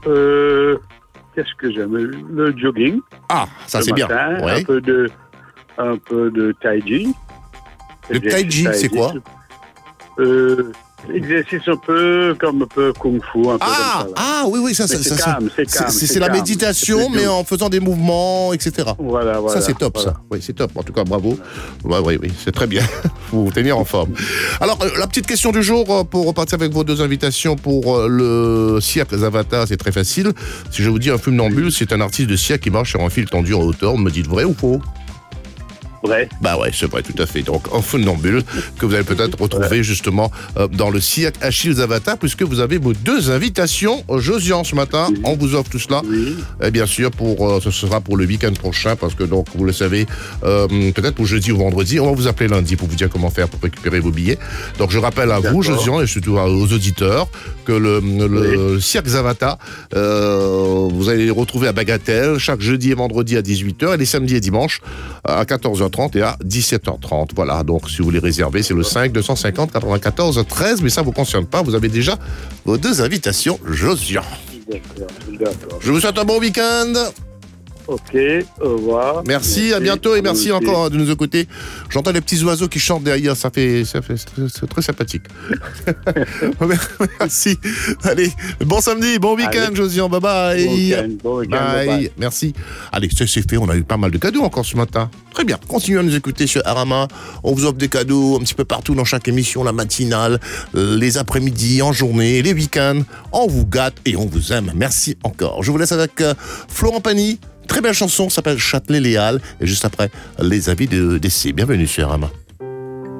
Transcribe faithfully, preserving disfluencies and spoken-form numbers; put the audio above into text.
Euh, qu'est-ce que j'aime? Le jogging. Ah, ça le c'est bien. matin, Ouais. Un peu de, un peu de tai chi. Le tai chi, c'est quoi? euh, Exercice un peu comme un peu kung fu, un peu Ah, comme ça. Là. ah, oui, oui, ça, ça, Mais c'est ça, ça- calme, c'est c'est calme, c'est- c'est c'est la calme. méditation, C'est mais doux. en faisant des mouvements, et cetera. Voilà, voilà. Ça, c'est top, voilà. ça. Oui, c'est top. En tout cas, bravo. Ouais, oui, oui, c'est très bien. Vous vous tenir en forme. Alors, euh, la petite question du jour, euh, pour repartir avec vos deux invitations pour euh, le cirque Zavata, c'est très facile. Si je vous dis un funambule, c'est un artiste de cirque qui marche sur un fil tendu en hauteur. Vous me dites vrai ou faux? Vrai. Bah ouais, c'est vrai, tout à fait. Donc, un funambule que vous allez peut-être retrouver justement euh, dans le cirque Achille Zavata, puisque vous avez vos deux invitations. Josian, ce matin, Oui. on vous offre tout cela. Oui. Et bien sûr, pour, euh, ce sera pour le week-end prochain, parce que donc, vous le savez, euh, peut-être pour jeudi ou vendredi, on va vous appeler lundi pour vous dire comment faire pour récupérer vos billets. Donc, je rappelle à vous, D'accord. Josian, et surtout aux auditeurs, que le, le cirque Zavata, euh, vous allez les retrouver à Bagatelle chaque jeudi et vendredi à dix-huit heures, et les samedis et dimanches à quatorze heures trente et à dix-sept heures trente. Voilà, donc si vous voulez réserver, c'est le cinq deux cent cinquante quatre-vingt-quatorze treize, mais ça ne vous concerne pas, vous avez déjà vos deux invitations, Josian. D'accord, d'accord. Je vous souhaite un bon week-end. Ok, au revoir. Merci, à bientôt et merci Vous aussi. encore de nous écouter. J'entends les petits oiseaux qui chantent derrière, ça fait, ça fait, c'est très sympathique. Merci. Allez, bon samedi, bon week-end, Allez. Josian, bye bye. Bon week-end, bon week-end, Bye. bye bye. Merci. Allez, c'est c'est fait, on a eu pas mal de cadeaux encore ce matin. Très bien, continuez à nous écouter sur Arama. On vous offre des cadeaux un petit peu partout dans chaque émission, la matinale, euh, les après-midi, en journée, les week-ends. On vous gâte et on vous aime. Merci encore. Je vous laisse avec euh, Florent Pagny. Très belle chanson, s'appelle Châtelet-Léal. Et juste après, les avis de d'essai. Bienvenue sur Arama.